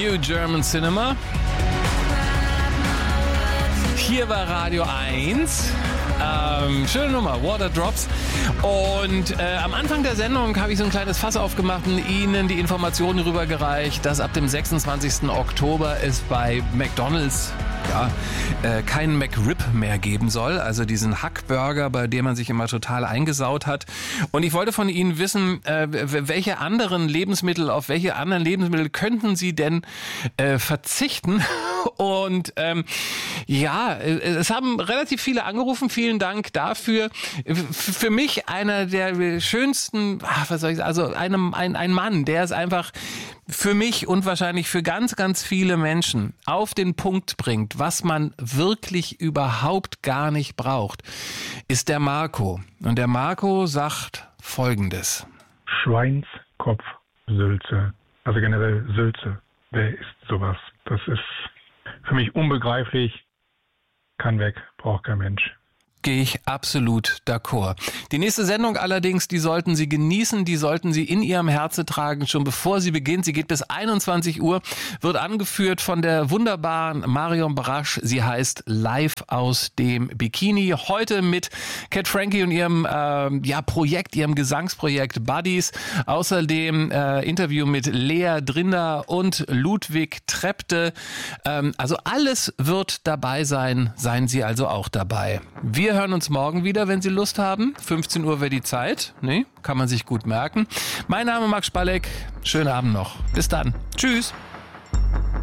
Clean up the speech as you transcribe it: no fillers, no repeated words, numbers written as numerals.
New German Cinema. Hier war Radio 1. Schöne Nummer, Water Drops. Und am Anfang der Sendung habe ich so ein kleines Fass aufgemacht und Ihnen die Informationen rübergereicht, dass ab dem 26. Oktober es bei McDonald's keinen McRib mehr geben soll, also diesen Hackburger, bei dem man sich immer total eingesaut hat. Und ich wollte von Ihnen wissen, auf welche anderen Lebensmittel könnten Sie denn verzichten? Und es haben relativ viele angerufen, vielen Dank dafür. Für mich einer der schönsten, ein Mann, der es einfach für mich und wahrscheinlich für ganz, ganz viele Menschen auf den Punkt bringt, was man wirklich überhaupt gar nicht braucht, ist der Marco. Und der Marco sagt Folgendes. Schweinskopfsülze, also generell Sülze. Wer isst sowas? Das ist für mich unbegreiflich. Kann weg, braucht kein Mensch. Gehe ich absolut d'accord. Die nächste Sendung allerdings, die sollten Sie genießen, die sollten Sie in Ihrem Herzen tragen, schon bevor sie beginnt. Sie geht bis 21 Uhr, wird angeführt von der wunderbaren Marion Brasch. Sie heißt Live aus dem Bikini. Heute mit Cat Frankie und ihrem ihrem Gesangsprojekt Buddies. Außerdem Interview mit Lea Drinder und Ludwig Trepte. Also alles wird dabei sein. Seien Sie also auch dabei. Wir hören uns morgen wieder, wenn Sie Lust haben. 15 Uhr wäre die Zeit. Nee, kann man sich gut merken. Mein Name ist Max Spalleck. Schönen Abend noch. Bis dann. Tschüss.